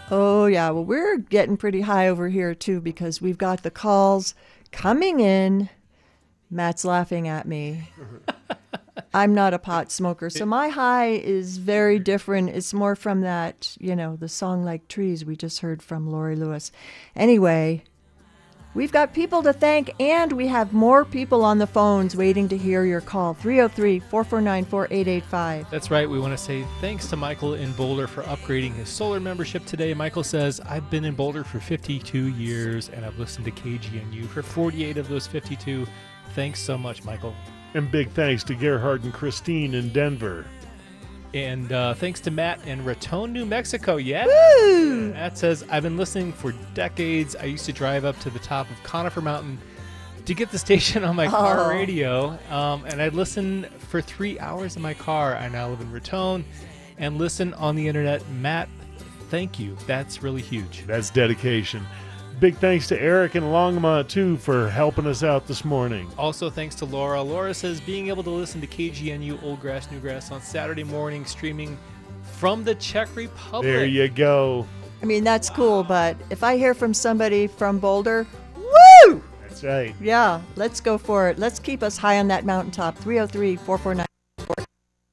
Oh, yeah. Well, we're getting pretty high over here, too, because we've got the calls coming in. Matt's laughing at me. I'm not a pot smoker, so my high is very different. It's more from that, the song Like Trees we just heard from Lori Lewis. Anyway, we've got people to thank, and we have more people on the phones waiting to hear your call. 303-449-4885. That's right. We want to say thanks to Michael in Boulder for upgrading his solar membership today. Michael says, I've been in Boulder for 52 years, and I've listened to KGNU for 48 of those 52. Thanks so much, Michael. And big thanks to Gerhard and Christine in Denver. And thanks to Matt in Raton, New Mexico. Yeah. Woo! Matt says, I've been listening for decades. I used to drive up to the top of Conifer Mountain to get the station on my car radio. And I'd listen for 3 hours in my car. I now live in Raton and listen on the internet. Matt, thank you. That's really huge. That's dedication. Big thanks to Eric and Longmont, too, for helping us out this morning. Also, thanks to Laura. Laura says, being able to listen to KGNU Old Grass, New Grass on Saturday morning, streaming from the Czech Republic. There you go. I mean, that's cool, but if I hear from somebody from Boulder, woo! That's right. Yeah, let's go for it. Let's keep us high on that mountaintop. 303-449.